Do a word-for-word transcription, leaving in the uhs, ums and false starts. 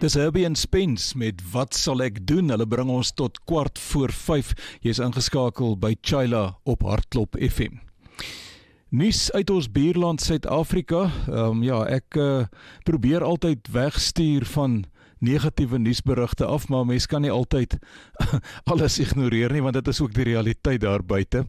Dis Herbie en Spence met Wat sal ek doen? Hulle bring ons tot kwart voor vyf. Jy is ingeskakel by Chila op Hartklop F M. Nuus uit ons buurland Suid-Afrika. Um, ja, ek uh, probeer altyd wegstuur van negatiewe nuusberigte af, maar mens kan nie altyd alles ignoreer nie, want dit is ook die realiteit daar buite.